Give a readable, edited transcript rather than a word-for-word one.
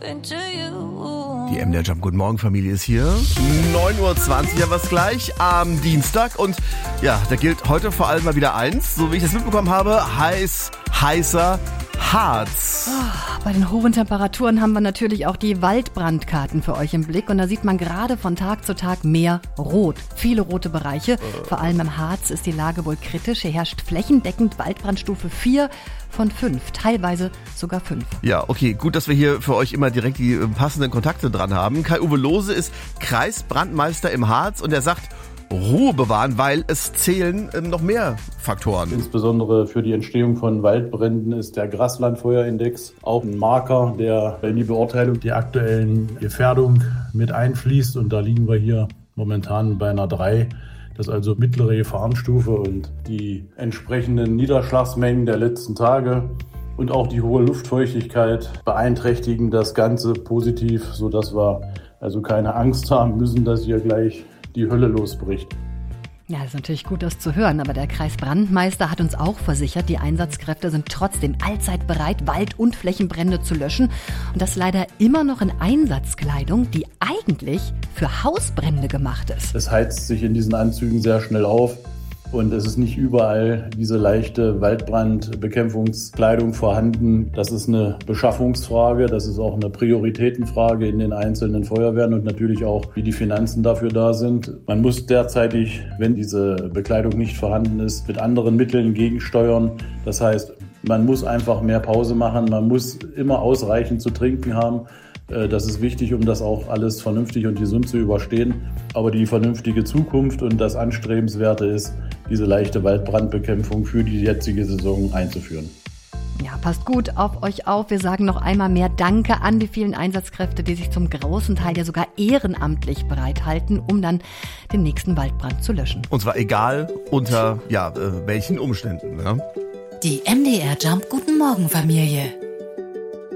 Die MDR Jump Guten Morgen Familie ist hier. 9.20 Uhr, ja was gleich am Dienstag. Und ja, da gilt heute vor allem mal wieder eins, so wie ich das mitbekommen habe, heißer Harz. Bei den hohen Temperaturen haben wir natürlich auch die Waldbrandkarten für euch im Blick. Und da sieht man gerade von Tag zu Tag mehr Rot. Viele rote Bereiche. Vor allem im Harz ist die Lage wohl kritisch. Hier herrscht flächendeckend Waldbrandstufe 4 von 5, teilweise sogar 5. Ja, okay, gut, dass wir hier für euch immer direkt die passenden Kontakte dran haben. Kai-Uwe Lohse ist Kreisbrandmeister im Harz und er sagt, Ruhe bewahren, weil es zählen noch mehr Faktoren. Insbesondere für die Entstehung von Waldbränden ist der Graslandfeuerindex auch ein Marker, der in die Beurteilung der aktuellen Gefährdung mit einfließt. Und da liegen wir hier momentan bei einer 3. Das ist also mittlere Gefahrenstufe, und die entsprechenden Niederschlagsmengen der letzten Tage und auch die hohe Luftfeuchtigkeit beeinträchtigen das Ganze positiv, sodass wir also keine Angst haben müssen, dass hier gleich die Hölle losbricht. Ja, das ist natürlich gut, das zu hören, aber der Kreisbrandmeister hat uns auch versichert, die Einsatzkräfte sind trotzdem allzeit bereit, Wald- und Flächenbrände zu löschen. Und das leider immer noch in Einsatzkleidung, die eigentlich für Hausbrände gemacht ist. Es heizt sich in diesen Anzügen sehr schnell auf. Und es ist nicht überall diese leichte Waldbrandbekämpfungskleidung vorhanden. Das ist eine Beschaffungsfrage, das ist auch eine Prioritätenfrage in den einzelnen Feuerwehren und natürlich auch, wie die Finanzen dafür da sind. Man muss derzeitig, wenn diese Bekleidung nicht vorhanden ist, mit anderen Mitteln gegensteuern. Das heißt, man muss einfach mehr Pause machen, man muss immer ausreichend zu trinken haben. Das ist wichtig, um das auch alles vernünftig und gesund zu überstehen. Aber die vernünftige Zukunft und das Anstrebenswerte ist, diese leichte Waldbrandbekämpfung für die jetzige Saison einzuführen. Ja, passt gut auf euch auf. Wir sagen noch einmal mehr Danke an die vielen Einsatzkräfte, die sich zum großen Teil ja sogar ehrenamtlich bereithalten, um dann den nächsten Waldbrand zu löschen. Und zwar egal unter welchen Umständen. Ne? Die MDR Jump Guten Morgen Familie.